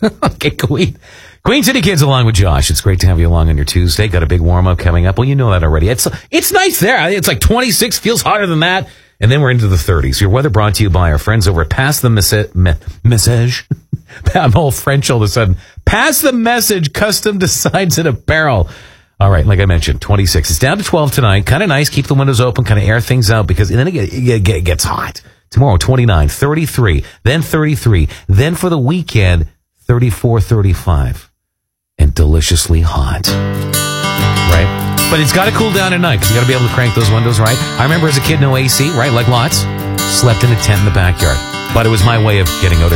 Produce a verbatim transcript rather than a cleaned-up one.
Okay, Queen. Queen City Kids along with Josh. It's great to have you along on your Tuesday. Got a big warm-up coming up. Well, you know that already. It's it's nice there. It's like twenty-six, feels hotter than that. And then we're into the thirties. Your weather brought to you by our friends over at Pass the Message. Message. I'm all French all of a sudden. Pass the Message Custom Designs and Apparel. All right, like I mentioned, twenty-six. It's down to twelve tonight. Kind of nice. Keep the windows open, kind of air things out, because then it, it, it gets hot. Tomorrow, twenty-nine, thirty-three, then thirty-three. Then for the weekend, thirty-four, thirty-five. And deliciously hot. Right? But it's got to cool down at night, because you got to be able to crank those windows, right? I remember as a kid, no A C, right? Like lots. Slept in a tent in the backyard. But it was my way of getting out of